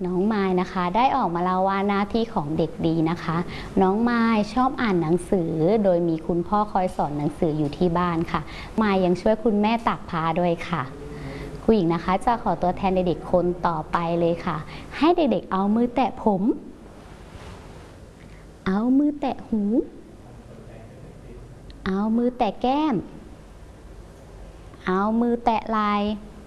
น้องไม้นะคะได้ออกมาเล่าว่าหน้าที่ของเด็กดีนะคะน้องไม้ชอบอ่านหนังสือโดยมีคุณพ่อคอยสอนหนังสืออยู่ที่บ้านค่ะไม้ยังช่วยคุณแม่ตากผ้าด้วยค่ะครูหญิงนะคะจะขอตัวแทนเด็กๆคนต่อไปเลยค่ะให้เด็กๆเอามือแตะผมเอามือแตะหูเอามือแตะแก้มเอามือแตะไหล่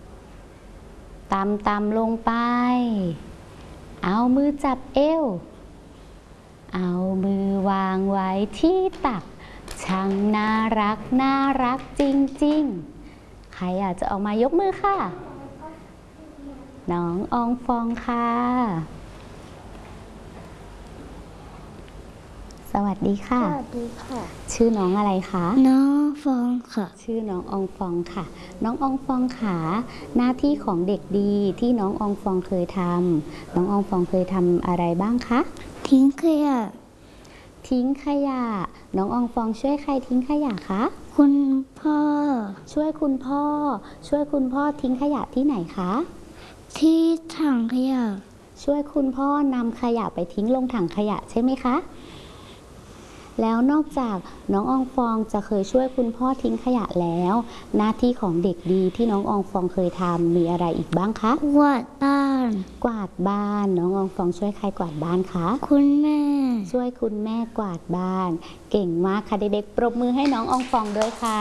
ต่ำๆลงไปเอามือจับเอวเอามือวางไว้ที่ตักช่างน่ารักจริงๆใครอยากจะออกมายกมือค่ะน้องอองฟองค่ะสวัสดีค่ะสวัสดีค่ะชื่อน้องอะไรคะน้องฟองค่ะชื่อน้องอองฟองค่ะน้องอองฟองค่ะหน้าที่ของเด็กดีที่น้องอองฟองเคยทำน้องอองฟองเคยทำอะไรบ้างคะทิ้งขยะทิ้งขยะน้องอองฟองช่วยใครทิ้งขยะคะคุณพ่อช่วยคุณพ่อทิ้งขยะที่ไหนคะที่ถังขยะช่วยคุณพ่อนำขยะไปทิ้งลงถังขยะใช่ไหมคะแล้วนอกจากน้องอองฟองจะเคยช่วยคุณพ่อทิ้งขยะแล้วหน้าที่ของเด็กดีที่น้องอองฟองเคยทำมีอะไรอีกบ้างคะกวาดบ้านน้องอองฟองช่วยใครกวาดบ้านคะคุณแม่ช่วยคุณแม่กวาดบ้านเก่งมากค่ะเด็กๆปรบมือให้น้องอองฟองด้วยค่ะ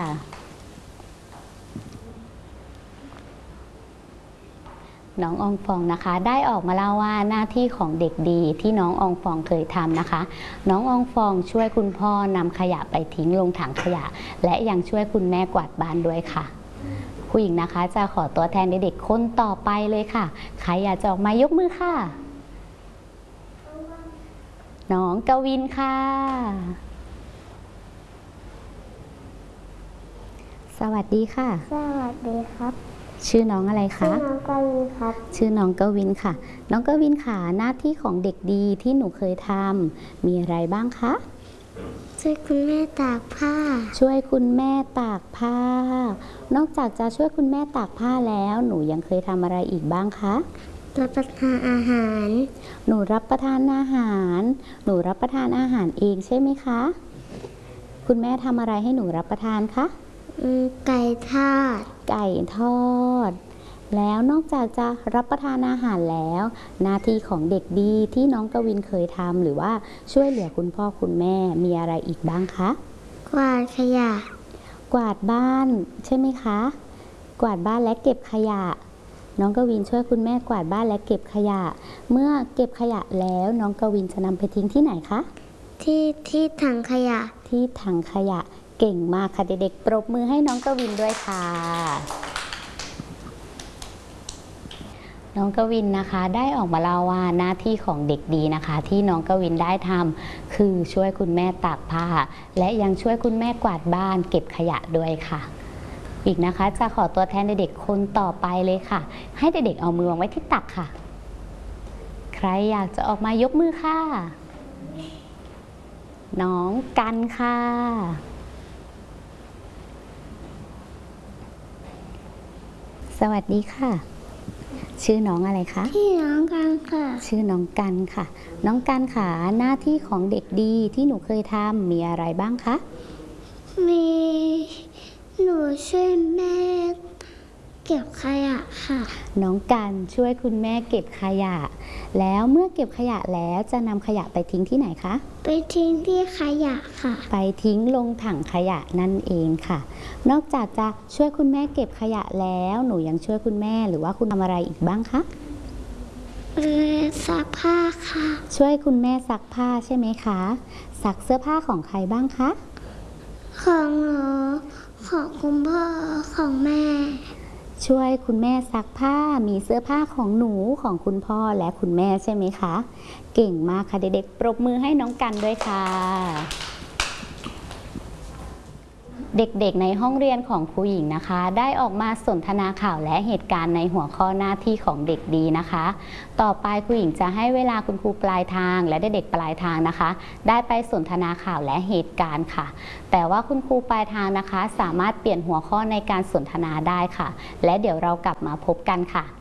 น้องอองฟองนะคะได้ออกมาเล่าว่าหน้าที่ของเด็กดีที่น้องอองฟองเคยทำนะคะน้องอองฟองช่วยคุณพ่อนำขยะไปทิ้งลงถังขยะและยังช่วยคุณแม่กวาดบ้านด้วยค่ะครูหญิงนะคะจะขอตัวแทนเด็กๆคนต่อไปเลยค่ะใครอยากจะออกมายกมือค่ะน้องกวินค่ะสวัสดีค่ะสวัสดีครับชื่อน้องอะไรคะชื่อน้องกวินครับชื่อน้องกวินค่ะน้องกวินค่ะหน้าที่ของเด็กดีที่หนูเคยทำมีอะไรบ้างคะช่วยคุณแม่ตากผ้าช่วยคุณแม่ตากผ้านอกจากจะช่วยคุณแม่ตากผ้าแล้วหนูยังเคยทำอะไรอีกบ้างคะรับประทานอาหารหนูรับประทานอาหารเองใช่ไหมคะคุณแม่ทำอะไรให้หนูรับประทานคะไก่ทอดแล้วนอกจากจะรับประทานอาหารแล้วหน้าที่ของเด็กดีที่น้องกวินเคยทำหรือว่าช่วยเหลือคุณพ่อคุณแม่มีอะไรอีกบ้างคะกวาดขยะกวาดบ้านใช่ไหมคะกวาดบ้านและเก็บขยะน้องกวินช่วยคุณแม่กวาดบ้านและเก็บขยะเมื่อเก็บขยะแล้วน้องกวินจะนำไปทิ้งที่ไหนคะที่ถังขยะเก่งมากค่ะเด็กๆปรบมือให้น้องกวินด้วยค่ะน้องกวินนะคะได้ออกมาเล่าว่าหน้าที่ของเด็กดีนะคะที่น้องกวินได้ทำคือช่วยคุณแม่ตากผ้าและยังช่วยคุณแม่กวาดบ้านเก็บขยะด้วยค่ะอีกนะคะจะขอตัวแทนเด็กๆคนต่อไปเลยค่ะให้เด็กๆเอามือวางไว้ที่ตักค่ะใครอยากจะออกมายกมือค่ะน้องกันค่ะสวัสดีค่ะชื่อน้องอะไรคะชื่อน้องกันค่ะชื่อน้องกันค่ะน้องกันค่ะหน้าที่ของเด็กดีที่หนูเคยทำมีอะไรบ้างคะมีหนูช่วยแม่เก็บขยะค่ะน้องกันช่วยคุณแม่เก็บขยะแล้วเมื่อเก็บขยะแล้วจะนำขยะไปทิ้งที่ไหนคะไปทิ้งที่ขยะค่ะไปทิ้งลงถังขยะนั่นเองค่ะนอกจากจะช่วยคุณแม่เก็บขยะแล้วหนูยังช่วยคุณแม่หรือว่าคุณทำอะไรอีกบ้างคะซักผ้าค่ะช่วยคุณแม่ซักผ้าใช่ไหมคะซักเสื้อผ้าของใครบ้างคะของหนูของคุณพ่อของแม่ช่วยคุณแม่ซักผ้ามีเสื้อผ้าของหนูของคุณพ่อและคุณแม่ใช่ไหมคะเก่งมากค่ะเด็กๆปรบมือให้น้องกันด้วยค่ะเด็กๆในห้องเรียนของครูหญิงนะคะได้ออกมาสนทนาข่าวและเหตุการณ์ในหัวข้อหน้าที่ของเด็กดีนะคะต่อไปครูหญิงจะให้เวลาคุณครูปลายทางและเด็กๆปลายทางนะคะได้ไปสนทนาข่าวและเหตุการณ์ค่ะแต่ว่าคุณครูปลายทางนะคะสามารถเปลี่ยนหัวข้อในการสนทนาได้ค่ะและเดี๋ยวเรากลับมาพบกันค่ะ